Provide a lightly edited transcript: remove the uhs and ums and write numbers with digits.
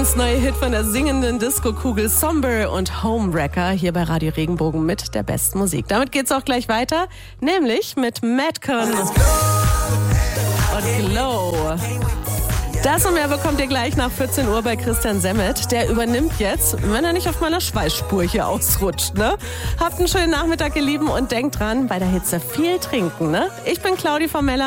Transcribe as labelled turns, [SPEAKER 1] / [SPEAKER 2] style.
[SPEAKER 1] ganz neue Hit von der singenden Disco-Kugel Somber und Homewrecker hier bei Radio Regenbogen mit der besten Musik. Damit geht's auch gleich weiter, nämlich mit Madcon und Glow. Das und mehr bekommt ihr gleich nach 14 Uhr bei Christian Semmet. Der übernimmt jetzt, wenn er nicht auf meiner Schweißspur hier ausrutscht, ne? Habt einen schönen Nachmittag, ihr Lieben, und denkt dran, bei der Hitze viel trinken, ne? Ich bin Claudi von Meller.